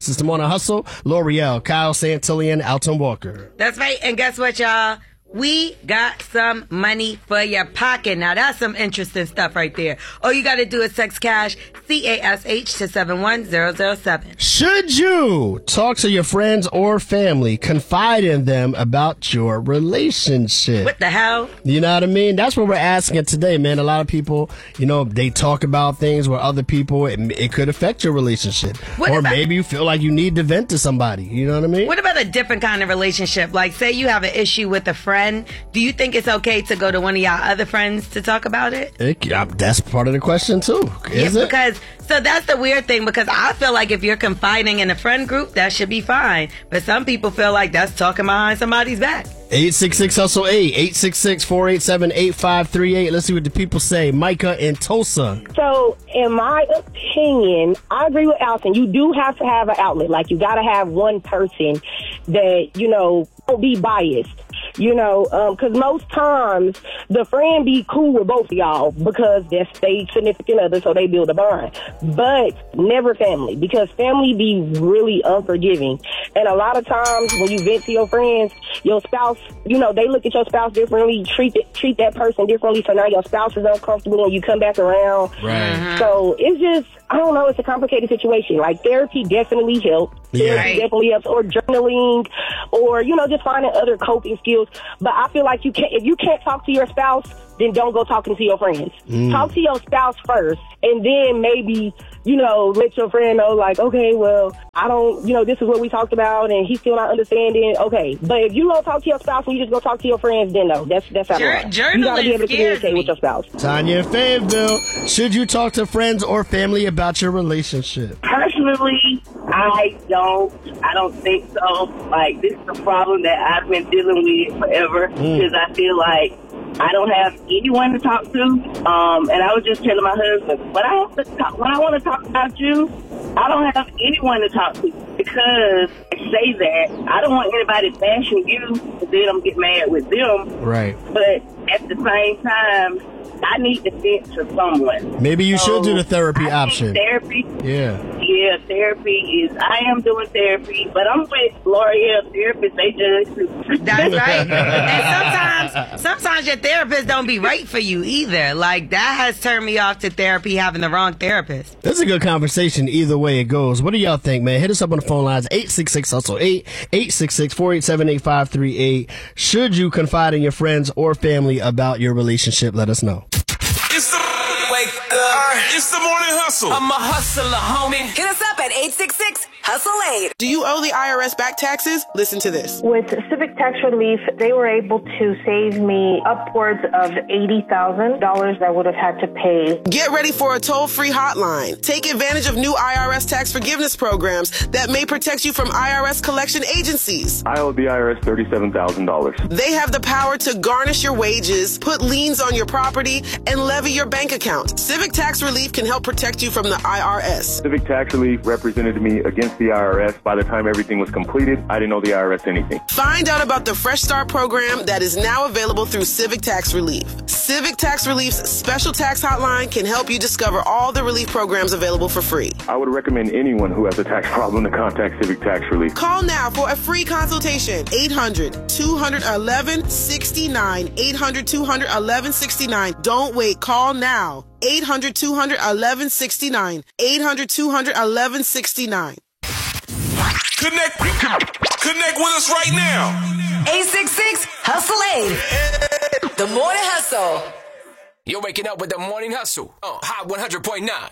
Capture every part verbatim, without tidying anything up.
This is the Morning Hustle. L'Oreal, Kyle Santillan, Alton Walker. That's right. And guess what, y'all? We got some money for your pocket. Now, that's some interesting stuff right there. All you got to do is text cash, C A S H, to seven one zero zero seven. Should you talk to your friends or family, confide in them about your relationship? What the hell? You know what I mean? That's what we're asking today, man. A lot of people, you know, they talk about things with other people. It, it could affect your relationship. What or about, maybe you feel like you need to vent to somebody. You know what I mean? What about a different kind of relationship? Like, say you have an issue with a friend. Do you think it's okay to go to one of y'all other friends to talk about it? it yeah, that's part of the question, too. Is yeah, it? Because, so that's the weird thing, because I feel like if you're confiding in a friend group, that should be fine. But some people feel like that's talking behind somebody's back. eight six six hustle eight, eight six six, four eight seven, eight five three eight. Let's see what the people say. Micah in Tulsa. So, in my opinion, I agree with Alton. You do have to have an outlet. Like, you got to have one person that, you know, don't be biased. You know, because um, most times the friend be cool with both of y'all because that's their significant other, so they build a bond. But never family, because family be really unforgiving. And a lot of times when you vent to your friends, your spouse, you know, they look at your spouse differently, treat it, treat that person differently, so now your spouse is uncomfortable when you come back around. Right. So it's just, I don't know, it's a complicated situation. Like, therapy definitely helps. Yeah. Therapy definitely helps, or journaling, or, you know, just finding other coping skills. But I feel like you can't, if you can't talk to your spouse, then don't go talking to your friends. Mm. Talk to your spouse first, and then maybe, you know, let your friend know, like, okay, well, I don't, you know, this is what we talked about, and he's still not understanding. Okay, but if you don't talk to your spouse and you just go talk to your friends, then no, that's that's out of line. You gotta be able to communicate me. with your spouse. Tanya in Fayetteville, should you talk to friends or family about your relationship? Personally, I don't. I don't think so. Like, this is a problem that I've been dealing with forever because mm. I feel like I don't have anyone to talk to. Um, and I was just telling my husband, when I have to talk, when I want to talk about you, I don't have anyone to talk to, because I say that I don't want anybody bashing you, and then I'm get mad with them. Right. But at the same time, I need to vent to someone. Maybe you so should do the therapy I option. think therapy. Yeah. Yeah, therapy is, I am doing therapy, but I'm with L'Oreal therapists. They just. That's right. And sometimes, sometimes your therapist don't be right for you either. Like, that has turned me off to therapy, having the wrong therapist. This is a good conversation either way it goes. What do y'all think, man? Hit us up on the phone lines, eight six six hustle eight, eight six six, four eight seven, eight five three eight. Should you confide in your friends or family about your relationship? Let us know. It's the wake up. It's the morning hustle. I'm a hustler, homie. Hit us up at eight six six hustle eight. Do you owe the I R S back taxes? Listen to this. With Civic Tax Relief, they were able to save me upwards of eighty thousand dollars I would have had to pay. Get ready for a toll-free hotline. Take advantage of new I R S tax forgiveness programs that may protect you from I R S collection agencies. I owe the I R S thirty-seven thousand dollars. They have the power to garnish your wages, put liens on your property, and levy your bank account. Civic Tax Relief can help protect you from the I R S. Civic Tax Relief represented me against the I R S. By the time everything was completed, I didn't owe the I R S anything. Find out about the Fresh Start program that is now available through Civic Tax Relief. Civic Tax Relief's special tax hotline can help you discover all the relief programs available for free. I would recommend anyone who has a tax problem to contact Civic Tax Relief. Call now for a free consultation. eight hundred, two one one, six nine. eight hundred, two one one, six nine. Don't wait. Call now. eight hundred, two one one, six nine. eight hundred, two one one, six nine. Connect, connect with us right now. eight six six hustle eight. The Morning Hustle. You're waking up with the Morning Hustle on Hot one hundred point nine.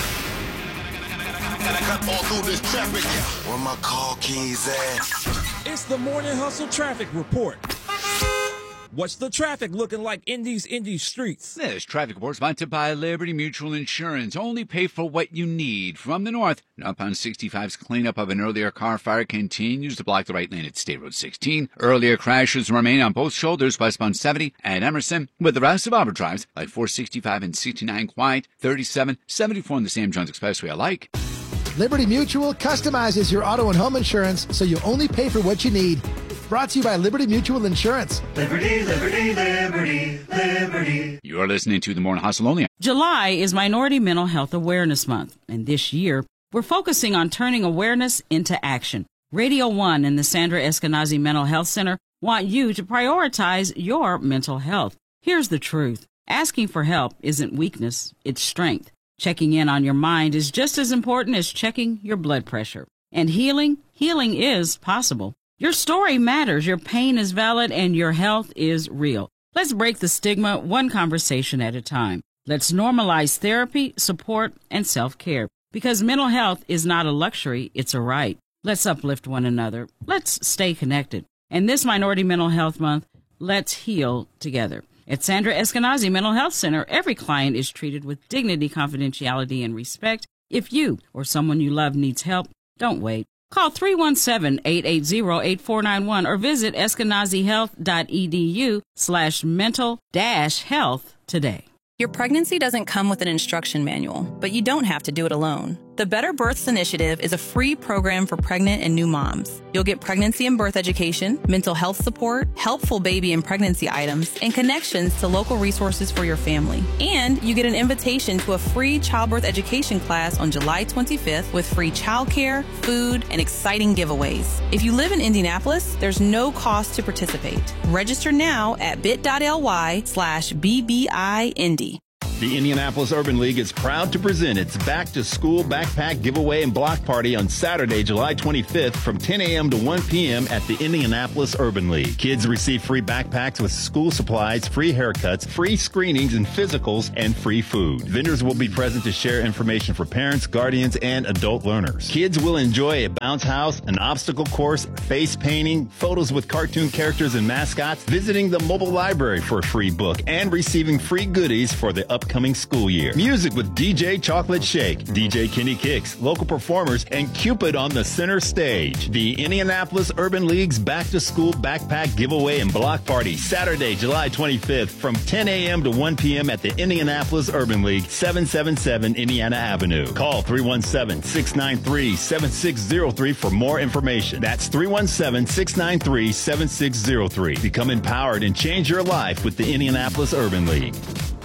All through this traffic. Where my car keys at? It's the Morning Hustle traffic report. What's the traffic looking like in these indie streets? This traffic report is sponsored by Liberty Mutual Insurance. Only pay for what you need. From the north, northbound sixty-five's cleanup of an earlier car fire continues to block the right lane at State Road sixteen. Earlier crashes remain on both shoulders westbound seventy and Emerson, with the rest of Auburn drives like four sixty-five and sixty-nine quiet, thirty-seven, seventy-four on the Sam Jones Expressway alike. Liberty Mutual customizes your auto and home insurance so you only pay for what you need. Brought to you by Liberty Mutual Insurance. Liberty, liberty, liberty, liberty. You're listening to The Morning Hustle only. July is Minority Mental Health Awareness Month, and this year, we're focusing on turning awareness into action. Radio One and the Sandra Eskenazi Mental Health Center want you to prioritize your mental health. Here's the truth. Asking for help isn't weakness, it's strength. Checking in on your mind is just as important as checking your blood pressure. And healing, healing is possible. Your story matters, your pain is valid, and your health is real. Let's break the stigma one conversation at a time. Let's normalize therapy, support, and self-care. Because mental health is not a luxury, it's a right. Let's uplift one another. Let's stay connected. And this Minority Mental Health Month, let's heal together. At Sandra Eskenazi Mental Health Center, every client is treated with dignity, confidentiality, and respect. If you or someone you love needs help, don't wait. Call three one seven, eight eight zero, eight four nine one or visit eskenazihealth.edu slash mental dash health today. Your pregnancy doesn't come with an instruction manual, but you don't have to do it alone. The Better Births Initiative is a free program for pregnant and new moms. You'll get pregnancy and birth education, mental health support, helpful baby and pregnancy items, and connections to local resources for your family. And you get an invitation to a free childbirth education class on July twenty-fifth with free childcare, food, and exciting giveaways. If you live in Indianapolis, there's no cost to participate. Register now at bit.ly slash BBIIndy. The Indianapolis Urban League is proud to present its Back to School Backpack Giveaway and Block Party on Saturday, July twenty-fifth from ten a.m. to one p.m. at the Indianapolis Urban League. Kids receive free backpacks with school supplies, free haircuts, free screenings and physicals, and free food. Vendors will be present to share information for parents, guardians, and adult learners. Kids will enjoy a bounce house, an obstacle course, face painting, photos with cartoon characters and mascots, visiting the mobile library for a free book, and receiving free goodies for the upcoming Upcoming school year. Music with D J Chocolate Shake, D J Kenny Kicks, local performers, and Cupid on the center stage. The Indianapolis Urban League's Back to School Backpack Giveaway and Block Party, Saturday, July twenty-fifth from ten a.m. to one p.m. at the Indianapolis Urban League, seven seventy-seven Indiana Avenue. Call three one seven, six nine three, seven six zero three for more information. That's three one seven, six nine three, seven six zero three. Become empowered and change your life with the Indianapolis Urban League.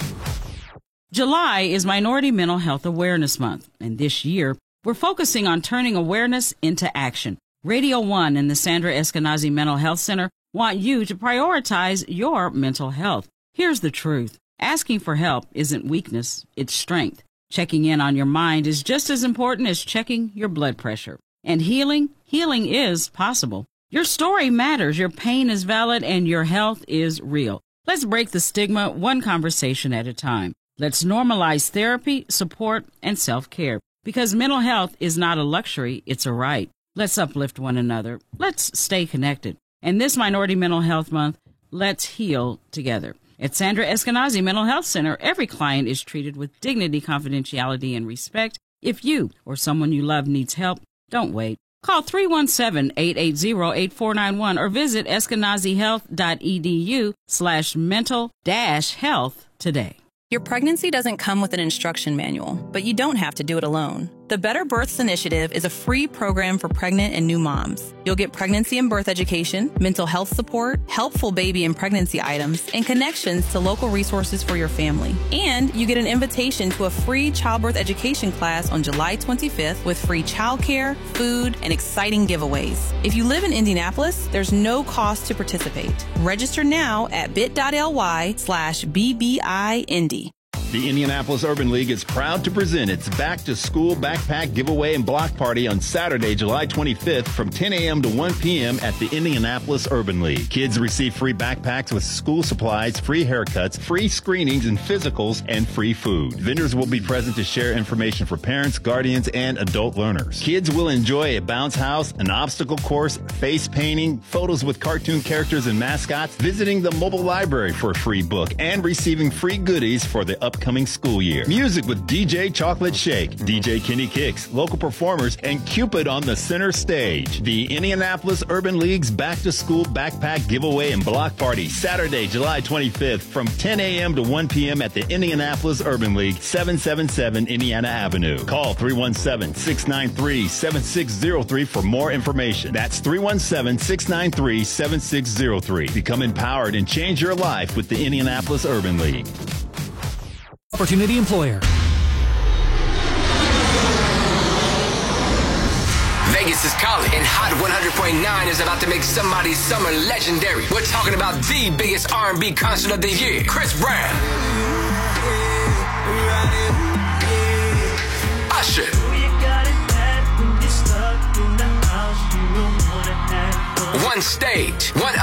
July is Minority Mental Health Awareness Month, and this year, we're focusing on turning awareness into action. Radio One and the Sandra Eskenazi Mental Health Center want you to prioritize your mental health. Here's the truth. Asking for help isn't weakness, it's strength. Checking in on your mind is just as important as checking your blood pressure. And healing, healing is possible. Your story matters, your pain is valid, and your health is real. Let's break the stigma one conversation at a time. Let's normalize therapy, support, and self-care. Because mental health is not a luxury, it's a right. Let's uplift one another. Let's stay connected. And this Minority Mental Health Month, let's heal together. At Sandra Eskenazi Mental Health Center, every client is treated with dignity, confidentiality, and respect. If you or someone you love needs help, don't wait. Call three one seven, eight eight zero, eight four nine one or visit eskenazihealth.edu slash mental dash health today. Your pregnancy doesn't come with an instruction manual, but you don't have to do it alone. The Better Births Initiative is a free program for pregnant and new moms. You'll get pregnancy and birth education, mental health support, helpful baby and pregnancy items, and connections to local resources for your family. And you get an invitation to a free childbirth education class on July twenty-fifth with free childcare, food, and exciting giveaways. If you live in Indianapolis, there's no cost to participate. Register now at bit.ly slash BBIIndy. The Indianapolis Urban League is proud to present its Back to School Backpack Giveaway and Block Party on Saturday, July twenty-fifth from ten a.m. to one p.m. at the Indianapolis Urban League. Kids receive free backpacks with school supplies, free haircuts, free screenings and physicals, and free food. Vendors will be present to share information for parents, guardians, and adult learners. Kids will enjoy a bounce house, an obstacle course, face painting, photos with cartoon characters and mascots, visiting the mobile library for a free book, and receiving free goodies for the upcoming Upcoming school year. Music with D J Chocolate Shake, D J Kenny Kicks, local performers, and Cupid on the center stage. The Indianapolis Urban League's Back to School Backpack Giveaway and Block Party, Saturday, July twenty-fifth from ten a.m. to one p.m. at the Indianapolis Urban League, seven seventy-seven Indiana Avenue. Call three one seven, six nine three, seven six zero three for more information. That's three one seven, six nine three, seven six zero three. Become empowered and change your life with the Indianapolis Urban League. Opportunity Employer. Vegas is calling, and Hot one hundred point nine is about to make somebody's summer legendary. We're talking about the biggest R and B concert of the year, Chris Brown. Usher. One stage, one